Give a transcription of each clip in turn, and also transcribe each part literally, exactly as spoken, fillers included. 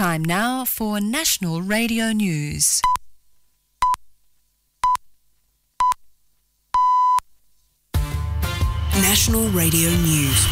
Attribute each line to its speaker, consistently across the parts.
Speaker 1: Time now for National Radio News. National Radio News.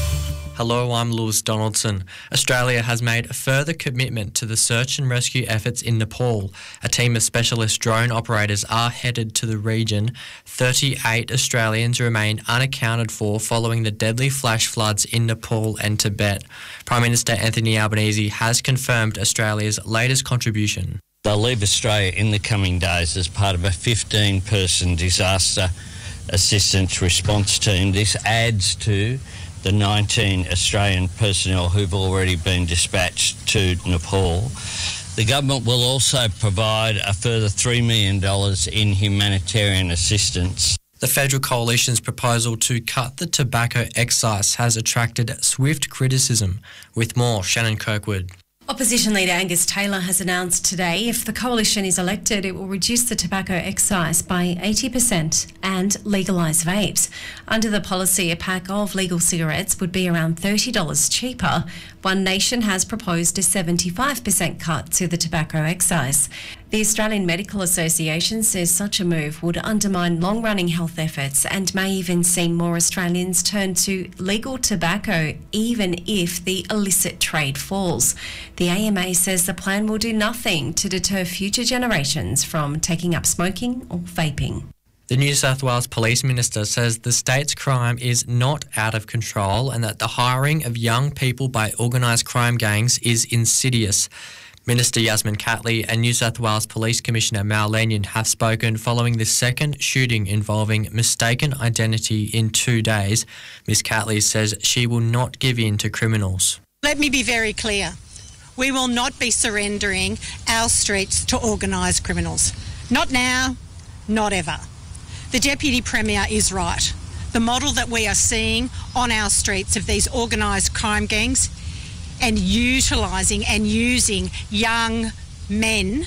Speaker 2: Hello, I'm Lewis Donaldson. Australia has made a further commitment to the search and rescue efforts in Nepal. A team of specialist drone operators are headed to the region. thirty-eight Australians remain unaccounted for following the deadly flash floods in Nepal and Tibet. Prime Minister Anthony Albanese has confirmed Australia's latest contribution.
Speaker 3: They'll leave Australia in the coming days as part of a fifteen-person disaster assistance response team. This adds to the nineteen Australian personnel who've already been dispatched to Nepal. The government will also provide a further three million dollars in humanitarian assistance.
Speaker 2: The Federal Coalition's proposal to cut the tobacco excise has attracted swift criticism. With more, Shannon Kirkwood.
Speaker 4: Opposition leader Angus Taylor has announced today if the coalition is elected, it will reduce the tobacco excise by eighty percent and legalise vapes. Under the policy, a pack of legal cigarettes would be around thirty dollars cheaper. One Nation has proposed a seventy-five percent cut to the tobacco excise. The Australian Medical Association says such a move would undermine long-running health efforts and may even see more Australians turn to legal tobacco, even if the illicit trade falls. The A M A says the plan will do nothing to deter future generations from taking up smoking or vaping.
Speaker 2: The New South Wales Police Minister says the state's crime is not out of control and that the hiring of young people by organised crime gangs is insidious. Minister Yasmin Catley and New South Wales Police Commissioner Mal Lanyon have spoken following the second shooting involving mistaken identity in two days. Miss Catley says she will not give in to criminals.
Speaker 5: Let me be very clear. We will not be surrendering our streets to organised criminals. Not now, not ever. The Deputy Premier is right. The model that we are seeing on our streets of these organised crime gangs and utilising and using young men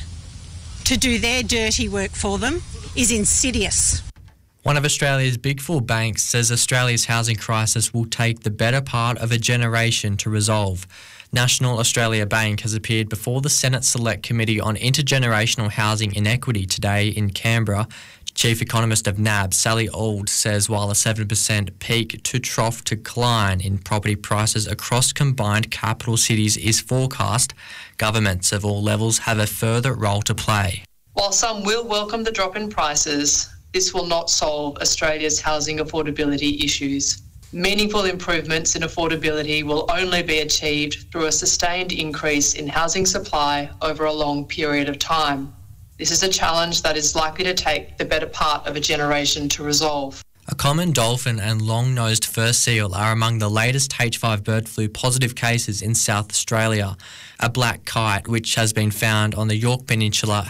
Speaker 5: to do their dirty work for them is insidious.
Speaker 2: One of Australia's big four banks says Australia's housing crisis will take the better part of a generation to resolve. National Australia Bank has appeared before the Senate Select Committee on Intergenerational Housing Inequity today in Canberra. Chief Economist of N A B, Sally Auld, says while a seven percent peak to trough decline in property prices across combined capital cities is forecast, governments of all levels have a further role to play.
Speaker 6: While some will welcome the drop in prices, this will not solve Australia's housing affordability issues. Meaningful improvements in affordability will only be achieved through a sustained increase in housing supply over a long period of time. This is a challenge that is likely to take the better part of a generation to resolve.
Speaker 2: A common dolphin and long-nosed fur seal are among the latest H five bird flu positive cases in South Australia. A black kite, which has been found on the Yorke Peninsula,